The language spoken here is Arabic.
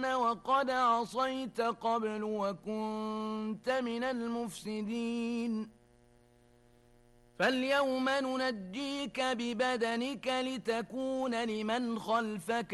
وقد عصيت قبل وكنت من المفسدين فاليوم ننجيك ببدنك لتكون لمن خلفك